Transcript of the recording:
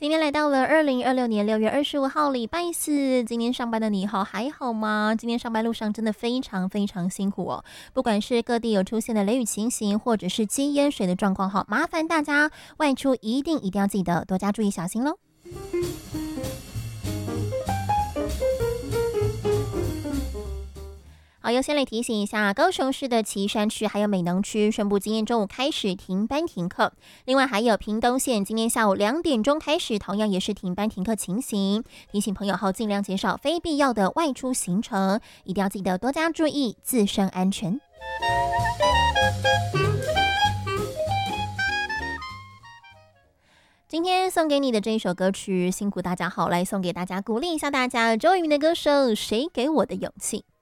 今天来到了2026年6月25号，礼拜四。今天上班的你好，还好吗？今天上班路上真的非常非常辛苦哦。不管是各地有出现的雷雨情形，或者是积淹水的状况，麻烦大家外出一定要记得多加注意小心喽。好，优先来提醒一下，高雄市的旗山区还有美浓区宣布今天中午开始停班停课。另外还有屏东县今天下午2点钟开始，同样也是停班停课情形。提醒朋友后尽量减少非必要的外出行程，一定要记得多加注意自身安全。今天送给你的这一首歌曲，辛苦大家好，来送给大家，鼓励一下大家。周渝民的歌声《谁给我的勇气》。